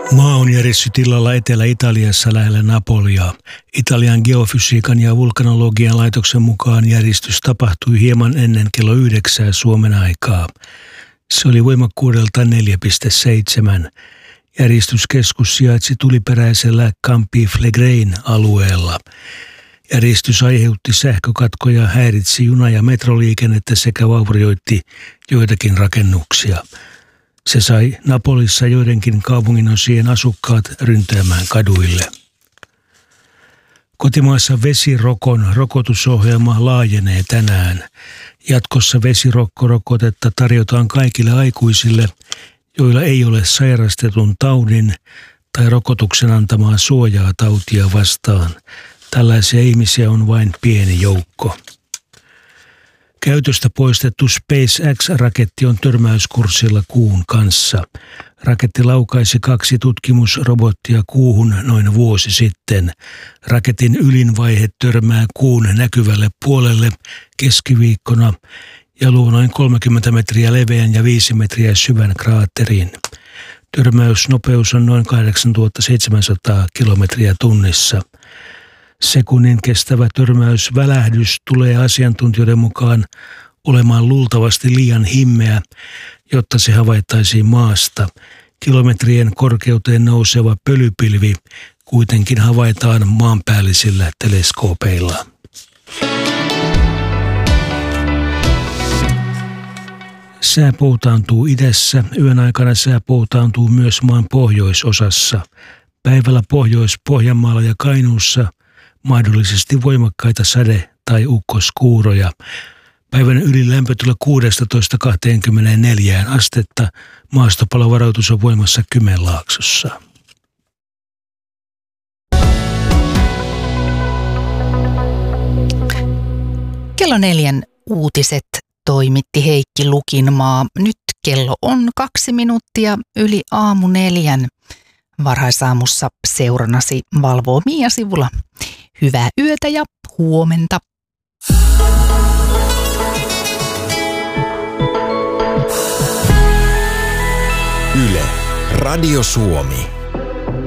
Maa on järistytilalla Etelä-Italiassa lähellä Napolia. Italian geofysiikan ja vulkanologian laitoksen mukaan järistys tapahtui hieman ennen kello 9 Suomen aikaa. Se oli voimakkuudelta 4,7. Järistyskeskus sijaitsi tuliperäisellä Campi Flegrein alueella. Järistys aiheutti sähkökatkoja, häiritsi juna- ja metroliikennettä sekä vaurioitti joitakin rakennuksia. Se sai Napolissa joidenkin kaupunginosien asukkaat ryntäämään kaduille. Kotimaassa vesirokon rokotusohjelma laajenee tänään. Jatkossa vesirokkorokotetta tarjotaan kaikille aikuisille, joilla ei ole sairastetun taudin tai rokotuksen antamaa suojaa tautia vastaan. Tällaisia ihmisiä on vain pieni joukko. Käytöstä poistettu SpaceX-raketti on törmäyskurssilla kuun kanssa. Raketti laukaisi 2 tutkimusrobottia kuuhun noin vuosi sitten. Raketin ylinvaihe törmää kuun näkyvälle puolelle keskiviikkona ja luo noin 30 metriä leveän ja 5 metriä syvän kraatterin. Törmäysnopeus on noin 8700 kilometriä tunnissa. Sekunnin kestävä törmäysvälähdys tulee asiantuntijoiden mukaan olemaan luultavasti liian himmeä, jotta se havaittaisiin maasta. Kilometrien korkeuteen nouseva pölypilvi kuitenkin havaitaan maanpäällisillä teleskoopeilla. Sää poutaantuu idässä, yön aikana sää poutaantuu myös maan pohjoisosassa. Päivällä Pohjois-Pohjanmaalla ja Kainuussa mahdollisesti voimakkaita sade- tai ukkoskuuroja. Päivän ylilämpötila 16-24 astetta. Maastopalovaroitus on voimassa Kymenlaaksossa. Kello 4 uutiset toimitti Heikki Lukinmaa. Nyt kello on 2 minuuttia yli aamu 4. Varhaisaamussa seurannasi valvoo Mia Sivula. Hyvää yötä ja huomenta. Yle, Radio Suomi.